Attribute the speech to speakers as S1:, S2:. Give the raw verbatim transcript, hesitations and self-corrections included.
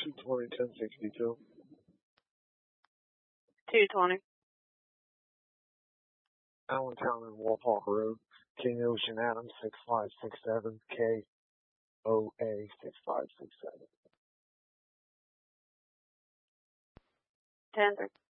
S1: two twenty, ten sixty-two.
S2: two twenty.
S1: Allentown and Wolfhawk Road, King Ocean Adams, six five six seven, K O A six five six seven.
S2: ten three.